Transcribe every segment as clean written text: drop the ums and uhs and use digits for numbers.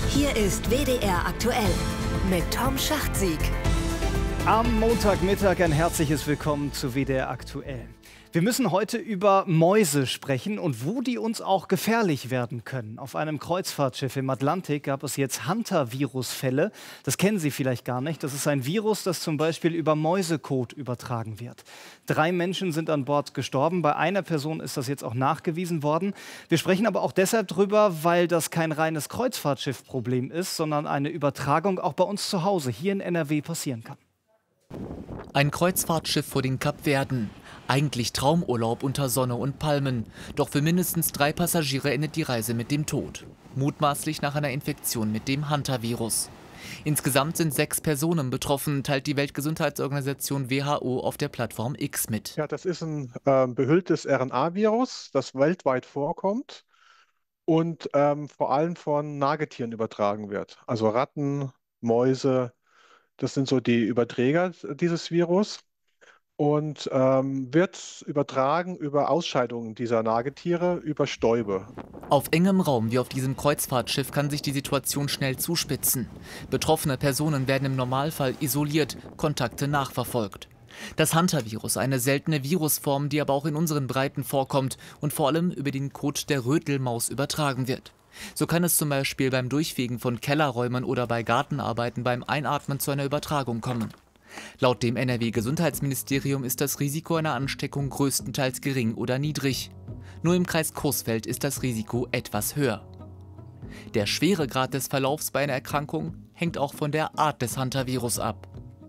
Hier ist WDR aktuell mit Tom Schachtsieg. Am Montagmittag ein herzliches Willkommen zu WDR aktuell. Wir müssen heute über Mäuse sprechen und wo die uns auch gefährlich werden können. Auf einem Kreuzfahrtschiff im Atlantik gab es jetzt Hunter-Virus-Fälle. Das kennen Sie vielleicht gar nicht. Das ist ein Virus, das zum Beispiel über Mäusekot übertragen wird. 3 Menschen sind an Bord gestorben. Bei einer Person ist das jetzt auch nachgewiesen worden. Wir sprechen aber auch deshalb drüber, weil das kein reines Kreuzfahrtschiff-Problem ist, sondern eine Übertragung auch bei uns zu Hause hier in NRW passieren kann. Ein Kreuzfahrtschiff vor den Kapverden. Eigentlich Traumurlaub unter Sonne und Palmen. Doch für mindestens 3 Passagiere endet die Reise mit dem Tod. Mutmaßlich nach einer Infektion mit dem Hunter-Virus. Insgesamt sind 6 Personen betroffen, teilt die Weltgesundheitsorganisation WHO auf der Plattform X mit. Ja, das ist ein behülltes RNA-Virus, das weltweit vorkommt und vor allem von Nagetieren übertragen wird. Also Ratten, Mäuse, das sind so die Überträger dieses Virus. Und wird übertragen über Ausscheidungen dieser Nagetiere, über Stäube. Auf engem Raum wie auf diesem Kreuzfahrtschiff kann sich die Situation schnell zuspitzen. Betroffene Personen werden im Normalfall isoliert, Kontakte nachverfolgt. Das Hunter-Virus, eine seltene Virusform, die aber auch in unseren Breiten vorkommt und vor allem über den Kot der Rötelmaus übertragen wird. So kann es zum Beispiel beim Durchfegen von Kellerräumen oder bei Gartenarbeiten beim Einatmen zu einer Übertragung kommen. Laut dem NRW-Gesundheitsministerium ist das Risiko einer Ansteckung größtenteils gering oder niedrig. Nur im Kreis Coesfeld ist das Risiko etwas höher. Der Schweregrad des Verlaufs bei einer Erkrankung hängt auch von der Art des Hunter-Virus ab.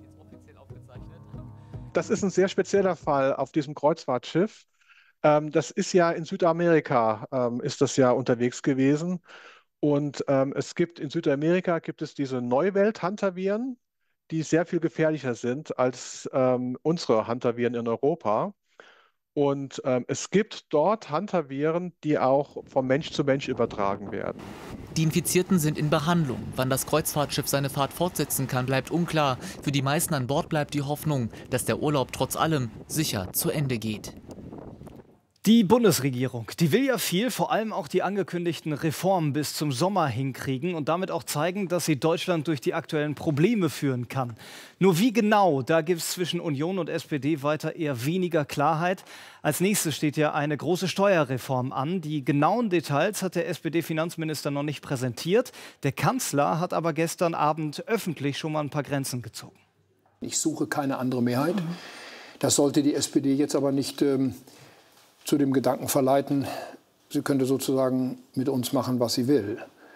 Das ist ein sehr spezieller Fall auf diesem Kreuzfahrtschiff. Das ist ja in Südamerika, ist das ja unterwegs gewesen. Und in Südamerika gibt es diese Neuwelt-Hunter-Viren, die sehr viel gefährlicher sind als unsere Hunter-Viren in Europa. Und es gibt dort Hunter-Viren, die auch von Mensch zu Mensch übertragen werden. Die Infizierten sind in Behandlung. Wann das Kreuzfahrtschiff seine Fahrt fortsetzen kann, bleibt unklar. Für die meisten an Bord bleibt die Hoffnung, dass der Urlaub trotz allem sicher zu Ende geht. Die Bundesregierung, die will ja viel, vor allem auch die angekündigten Reformen bis zum Sommer hinkriegen und damit auch zeigen, dass sie Deutschland durch die aktuellen Probleme führen kann. Nur wie genau, da gibt es zwischen Union und SPD weiter eher weniger Klarheit. Als nächstes steht ja eine große Steuerreform an. Die genauen Details hat der SPD-Finanzminister noch nicht präsentiert. Der Kanzler hat aber gestern Abend öffentlich schon mal ein paar Grenzen gezogen. Ich suche keine andere Mehrheit. Das sollte die SPD jetzt aber nicht zu dem Gedanken verleiten, sie könnte sozusagen mit uns machen, was sie will.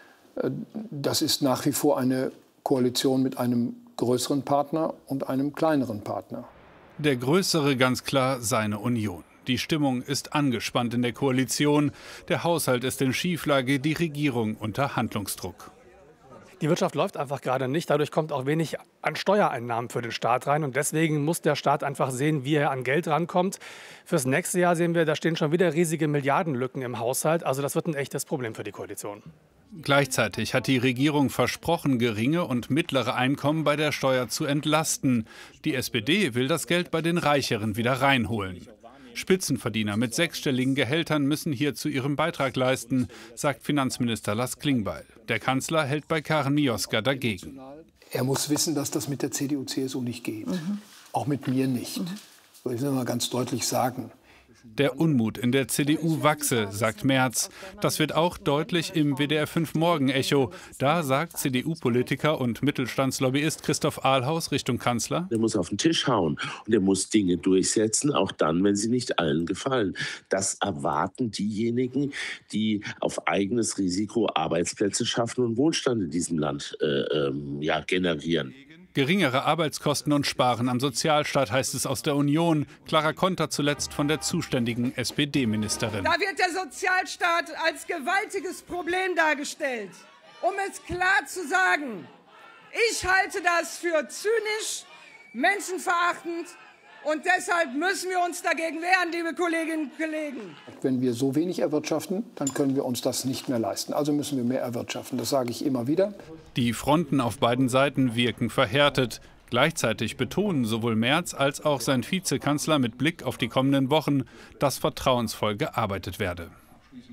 Das ist nach wie vor eine Koalition mit einem größeren Partner und einem kleineren Partner. Der größere ganz klar seine Union. Die Stimmung ist angespannt in der Koalition. Der Haushalt ist in Schieflage, die Regierung unter Handlungsdruck. Die Wirtschaft läuft einfach gerade nicht. Dadurch kommt auch wenig an Steuereinnahmen für den Staat rein. Und deswegen muss der Staat einfach sehen, wie er an Geld rankommt. Fürs nächste Jahr sehen wir, da stehen schon wieder riesige Milliardenlücken im Haushalt. Also das wird ein echtes Problem für die Koalition. Gleichzeitig hat die Regierung versprochen, geringe und mittlere Einkommen bei der Steuer zu entlasten. Die SPD will das Geld bei den Reicheren wieder reinholen. Spitzenverdiener mit 6-stelligen Gehältern müssen hierzu ihren Beitrag leisten, sagt Finanzminister Lars Klingbeil. Der Kanzler hält bei Karen Mioska dagegen. Er muss wissen, dass das mit der CDU/CSU nicht geht. Auch mit mir nicht. Das will ich mal ganz deutlich sagen. Der Unmut in der CDU wachse, sagt Merz. Das wird auch deutlich im WDR 5 Morgen-Echo. Da sagt CDU-Politiker und Mittelstandslobbyist Christoph Ahlhaus Richtung Kanzler: Der muss auf den Tisch hauen und er muss Dinge durchsetzen, auch dann, wenn sie nicht allen gefallen. Das erwarten diejenigen, die auf eigenes Risiko Arbeitsplätze schaffen und Wohlstand in diesem Land generieren. Geringere Arbeitskosten und Sparen am Sozialstaat, heißt es aus der Union. Klarer Konter zuletzt von der zuständigen SPD-Ministerin. Da wird der Sozialstaat als gewaltiges Problem dargestellt. Um es klar zu sagen, ich halte das für zynisch, menschenverachtend. Und deshalb müssen wir uns dagegen wehren, liebe Kolleginnen und Kollegen. Wenn wir so wenig erwirtschaften, dann können wir uns das nicht mehr leisten. Also müssen wir mehr erwirtschaften. Das sage ich immer wieder. Die Fronten auf beiden Seiten wirken verhärtet. Gleichzeitig betonen sowohl Merz als auch sein Vizekanzler mit Blick auf die kommenden Wochen, dass vertrauensvoll gearbeitet werde.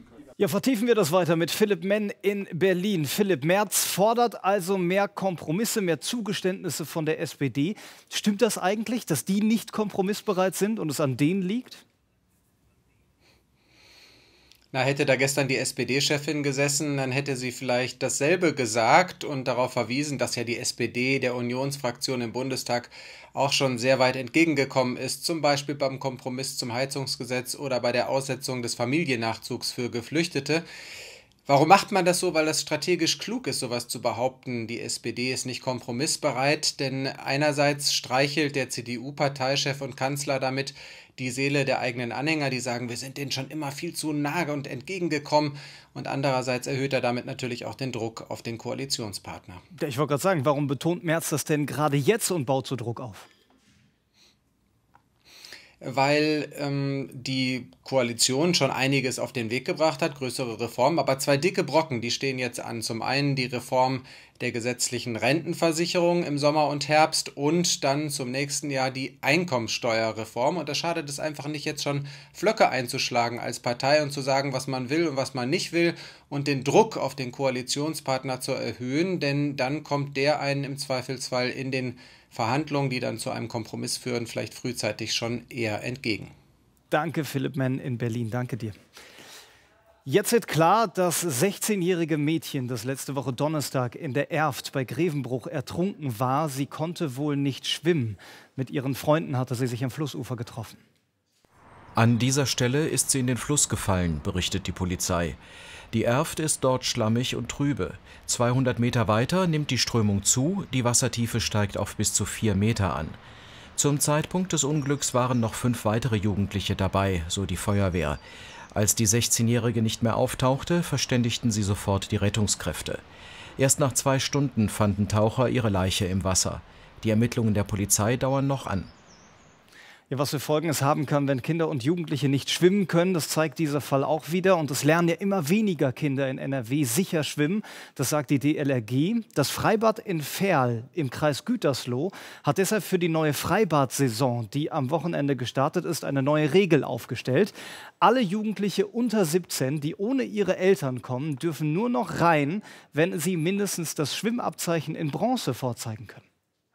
Ja, vertiefen wir das weiter mit Philipp Menn in Berlin. Philipp, Merz fordert also mehr Kompromisse, mehr Zugeständnisse von der SPD. Stimmt das eigentlich, dass die nicht kompromissbereit sind und es an denen liegt? Na, hätte da gestern die SPD-Chefin gesessen, dann hätte sie vielleicht dasselbe gesagt und darauf verwiesen, dass ja die SPD der Unionsfraktion im Bundestag auch schon sehr weit entgegengekommen ist, zum Beispiel beim Kompromiss zum Heizungsgesetz oder bei der Aussetzung des Familiennachzugs für Geflüchtete. Warum macht man das so? Weil das strategisch klug ist, sowas zu behaupten. Die SPD ist nicht kompromissbereit, denn einerseits streichelt der CDU-Parteichef und Kanzler damit die Seele der eigenen Anhänger, die sagen, wir sind denen schon immer viel zu nahe und entgegengekommen. Und andererseits erhöht er damit natürlich auch den Druck auf den Koalitionspartner. Ich wollte gerade sagen, warum betont Merz das denn gerade jetzt und baut so Druck auf? Weil die Koalition schon einiges auf den Weg gebracht hat, größere Reformen, aber zwei dicke Brocken, die stehen jetzt an. Zum einen die Reform der gesetzlichen Rentenversicherung im Sommer und Herbst und dann zum nächsten Jahr die Einkommensteuerreform. Und da schadet es einfach nicht, jetzt schon Flöcke einzuschlagen als Partei und zu sagen, was man will und was man nicht will und den Druck auf den Koalitionspartner zu erhöhen, denn dann kommt der einen im Zweifelsfall in den Verhandlungen, die dann zu einem Kompromiss führen, vielleicht frühzeitig schon eher entgegen. Danke, Philipp Menn in Berlin. Danke dir. Jetzt wird klar, das 16-jährige Mädchen, das letzte Woche Donnerstag in der Erft bei Grevenbruch ertrunken war, sie konnte wohl nicht schwimmen. Mit ihren Freunden hatte sie sich am Flussufer getroffen. An dieser Stelle ist sie in den Fluss gefallen, berichtet die Polizei. Die Erft ist dort schlammig und trübe. 200 Meter weiter nimmt die Strömung zu, die Wassertiefe steigt auf bis zu 4 Meter an. Zum Zeitpunkt des Unglücks waren noch 5 weitere Jugendliche dabei, so die Feuerwehr. Als die 16-Jährige nicht mehr auftauchte, verständigten sie sofort die Rettungskräfte. Erst nach 2 Stunden fanden Taucher ihre Leiche im Wasser. Die Ermittlungen der Polizei dauern noch an. Ja, was für Folgen es haben kann, wenn Kinder und Jugendliche nicht schwimmen können, das zeigt dieser Fall auch wieder. Und es lernen ja immer weniger Kinder in NRW sicher schwimmen. Das sagt die DLRG. Das Freibad in Verl im Kreis Gütersloh hat deshalb für die neue Freibad-Saison, die am Wochenende gestartet ist, eine neue Regel aufgestellt. Alle Jugendliche unter 17, die ohne ihre Eltern kommen, dürfen nur noch rein, wenn sie mindestens das Schwimmabzeichen in Bronze vorzeigen können.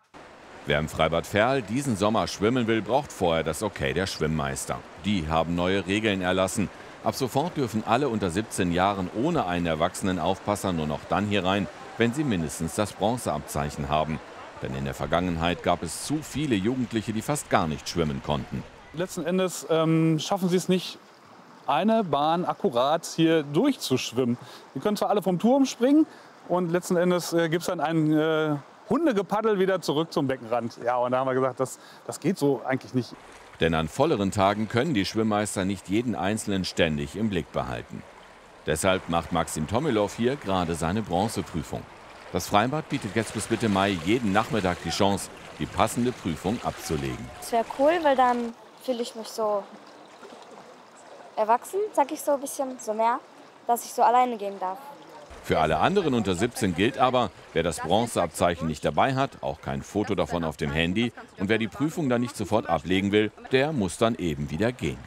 Wer im Freibad Verl diesen Sommer schwimmen will, braucht vorher das Okay der Schwimmmeister. Die haben neue Regeln erlassen. Ab sofort dürfen alle unter 17 Jahren ohne einen erwachsenen Aufpasser nur noch dann hier rein, wenn sie mindestens das Bronzeabzeichen haben. Denn in der Vergangenheit gab es zu viele Jugendliche, die fast gar nicht schwimmen konnten. Letzten Endes schaffen sie es nicht, eine Bahn akkurat hier durchzuschwimmen. Die können zwar alle vom Turm springen und letzten Endes gibt es dann einen Hundegepaddel wieder zurück zum Beckenrand. Ja, und da haben wir gesagt, das geht so eigentlich nicht. Denn an volleren Tagen können die Schwimmmeister nicht jeden Einzelnen ständig im Blick behalten. Deshalb macht Maxim Tomilow hier gerade seine Bronzeprüfung. Das Freibad bietet jetzt bis Mitte Mai jeden Nachmittag die Chance, die passende Prüfung abzulegen. Das wäre cool, weil dann fühle ich mich so erwachsen, sag ich so ein bisschen, so mehr, dass ich so alleine gehen darf. Für alle anderen unter 17 gilt aber, wer das Bronzeabzeichen nicht dabei hat, auch kein Foto davon auf dem Handy, und wer die Prüfung dann nicht sofort ablegen will, der muss dann eben wieder gehen.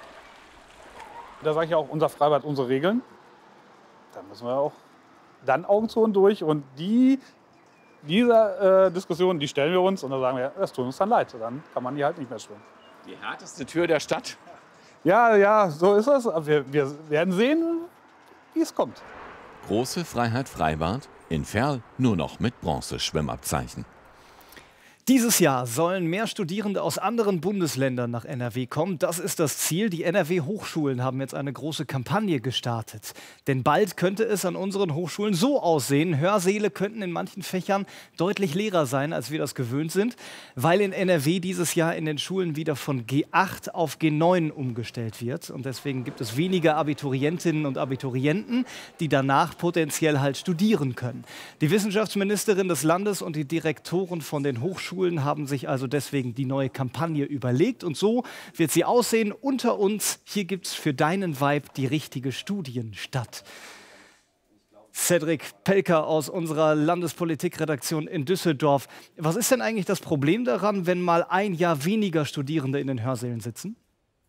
Da sage ich auch, unser Freibad, unsere Regeln. Da müssen wir auch dann Augen zu und durch. Und diese Diskussion, die stellen wir uns und dann sagen wir, das tut uns dann leid. Dann kann man hier halt nicht mehr schwimmen. Die härteste Tür der Stadt? Ja, so ist es. Wir werden sehen, wie es kommt. Große Freiheit Freibad, in Verl nur noch mit Bronze-Schwimmabzeichen. Dieses Jahr sollen mehr Studierende aus anderen Bundesländern nach NRW kommen. Das ist das Ziel. Die NRW-Hochschulen haben jetzt eine große Kampagne gestartet. Denn bald könnte es an unseren Hochschulen so aussehen. Hörsäle könnten in manchen Fächern deutlich leerer sein, als wir das gewöhnt sind, weil in NRW dieses Jahr in den Schulen wieder von G8 auf G9 umgestellt wird. Und deswegen gibt es weniger Abiturientinnen und Abiturienten, die danach potenziell halt studieren können. Die Wissenschaftsministerin des Landes und die Direktoren von den Hochschulen haben sich also deswegen die neue Kampagne überlegt. Und so wird sie aussehen. Unter uns, hier gibt es für deinen Vibe die richtige Studienstadt. Cedric Pelker aus unserer Landespolitikredaktion in Düsseldorf. Was ist denn eigentlich das Problem daran, wenn mal ein Jahr weniger Studierende in den Hörsälen sitzen?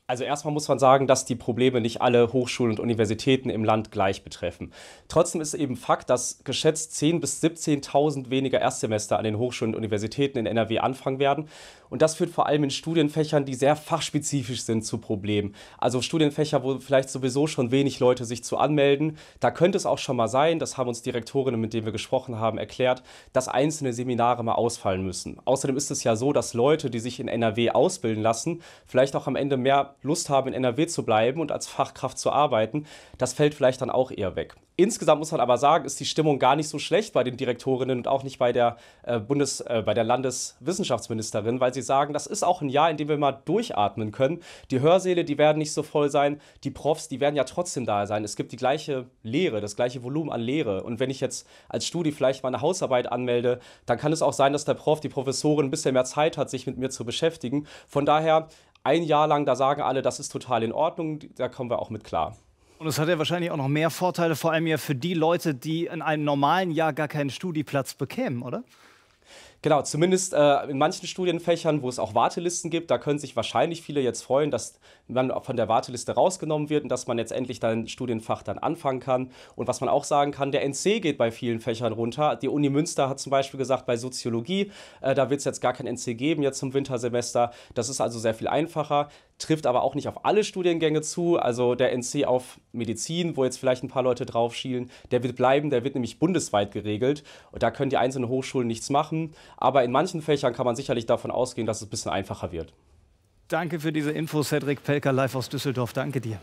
Also erstmal muss man sagen, dass die Probleme nicht alle Hochschulen und Universitäten im Land gleich betreffen. Trotzdem ist eben Fakt, dass geschätzt 10.000 bis 17.000 weniger Erstsemester an den Hochschulen und Universitäten in NRW anfangen werden. Und das führt vor allem in Studienfächern, die sehr fachspezifisch sind, zu Problemen. Also Studienfächer, wo vielleicht sowieso schon wenig Leute sich zu anmelden. Da könnte es auch schon mal sein, das haben uns Direktorinnen, mit denen wir gesprochen haben, erklärt, dass einzelne Seminare mal ausfallen müssen. Außerdem ist es ja so, dass Leute, die sich in NRW ausbilden lassen, vielleicht auch am Ende mehr Lust haben, in NRW zu bleiben und als Fachkraft zu arbeiten. Das fällt vielleicht dann auch eher weg. Insgesamt muss man aber sagen, ist die Stimmung gar nicht so schlecht bei den Direktorinnen und auch nicht bei der bei der Landeswissenschaftsministerin, weil sie sagen, das ist auch ein Jahr, in dem wir mal durchatmen können. Die Hörsäle, die werden nicht so voll sein. Die Profs, die werden ja trotzdem da sein. Es gibt die gleiche Lehre, das gleiche Volumen an Lehre. Und wenn ich jetzt als Studi vielleicht mal eine Hausarbeit anmelde, dann kann es auch sein, dass der Prof, die Professorin ein bisschen mehr Zeit hat, sich mit mir zu beschäftigen. Von daher, ein Jahr lang, da sagen alle, das ist total in Ordnung, da kommen wir auch mit klar. Und es hat ja wahrscheinlich auch noch mehr Vorteile, vor allem ja für die Leute, die in einem normalen Jahr gar keinen Studieplatz bekämen, oder? Genau, zumindest in manchen Studienfächern, wo es auch Wartelisten gibt, da können sich wahrscheinlich viele jetzt freuen, dass man von der Warteliste rausgenommen wird und dass man jetzt endlich dein Studienfach dann anfangen kann. Und was man auch sagen kann, der NC geht bei vielen Fächern runter. Die Uni Münster hat zum Beispiel gesagt, bei Soziologie, da wird es jetzt gar kein NC geben jetzt zum Wintersemester. Das ist also sehr viel einfacher, trifft aber auch nicht auf alle Studiengänge zu. Also der NC auf Medizin, wo jetzt vielleicht ein paar Leute drauf schielen, der wird bleiben, der wird nämlich bundesweit geregelt. Und da können die einzelnen Hochschulen nichts machen. Aber in manchen Fächern kann man sicherlich davon ausgehen, dass es ein bisschen einfacher wird. Danke für diese Info, Cedric Pelker, live aus Düsseldorf. Danke dir.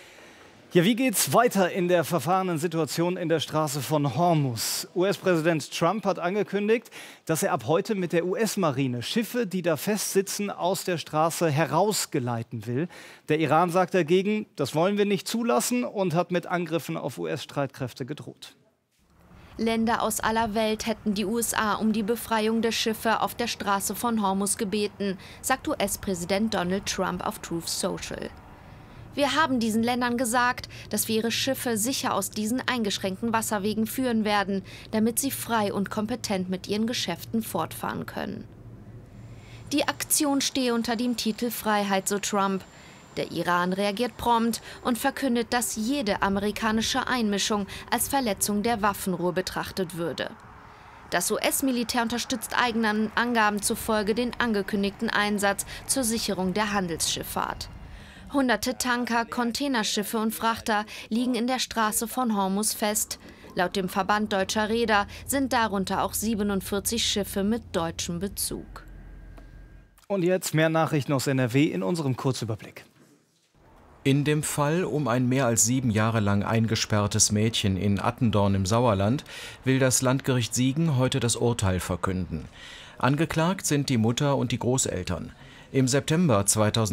Ja, wie geht's weiter in der verfahrenen Situation in der Straße von Hormuz? US-Präsident Trump hat angekündigt, dass er ab heute mit der US-Marine Schiffe, die da festsitzen, aus der Straße herausgeleiten will. Der Iran sagt dagegen, das wollen wir nicht zulassen und hat mit Angriffen auf US-Streitkräfte gedroht. Länder aus aller Welt hätten die USA um die Befreiung der Schiffe auf der Straße von Hormuz gebeten, sagt US-Präsident Donald Trump auf Truth Social. Wir haben diesen Ländern gesagt, dass wir ihre Schiffe sicher aus diesen eingeschränkten Wasserwegen führen werden, damit sie frei und kompetent mit ihren Geschäften fortfahren können. Die Aktion stehe unter dem Titel Freiheit, so Trump. Der Iran reagiert prompt und verkündet, dass jede amerikanische Einmischung als Verletzung der Waffenruhe betrachtet würde. Das US-Militär unterstützt eigenen Angaben zufolge den angekündigten Einsatz zur Sicherung der Handelsschifffahrt. Hunderte Tanker, Containerschiffe und Frachter liegen in der Straße von Hormuz fest. Laut dem Verband Deutscher Reeder sind darunter auch 47 Schiffe mit deutschem Bezug. Und jetzt mehr Nachrichten aus NRW in unserem Kurzüberblick. In dem Fall um ein mehr als 7 Jahre lang eingesperrtes Mädchen in Attendorn im Sauerland will das Landgericht Siegen heute das Urteil verkünden. Angeklagt sind die Mutter und die Großeltern. Im September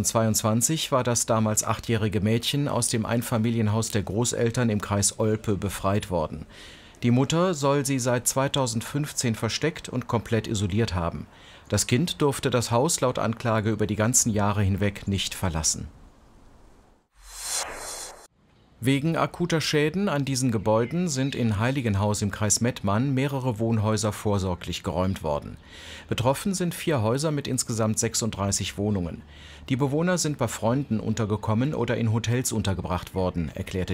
2022 war das damals 8-jährige Mädchen aus dem Einfamilienhaus der Großeltern im Kreis Olpe befreit worden. Die Mutter soll sie seit 2015 versteckt und komplett isoliert haben. Das Kind durfte das Haus laut Anklage über die ganzen Jahre hinweg nicht verlassen. Wegen akuter Schäden an diesen Gebäuden sind in Heiligenhaus im Kreis Mettmann mehrere Wohnhäuser vorsorglich geräumt worden. Betroffen sind 4 Häuser mit insgesamt 36 Wohnungen. Die Bewohner sind bei Freunden untergekommen oder in Hotels untergebracht worden, erklärte